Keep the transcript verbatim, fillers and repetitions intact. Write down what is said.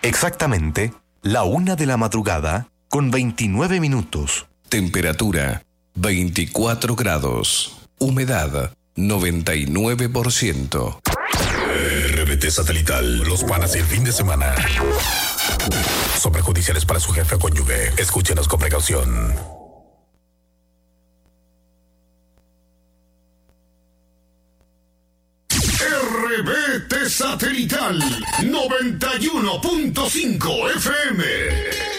Exactamente la una de la madrugada con veintinueve minutos. Temperatura veinticuatro grados. Humedad noventa y nueve por ciento. R B T satelital, los panas y el fin de semana. Son perjudiciales para su jefe o cónyuge. Escúchenos con precaución. R B T satelital noventa y uno punto cinco F M.